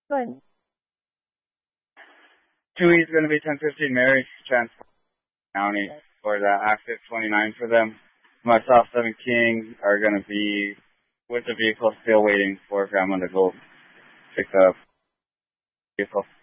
Good. 2E is going to be 1015 Mary, Transport County for the active 29 for them. Myself, 7 King are going to be with the vehicle, still waiting for Grandma to go pick up vehicle.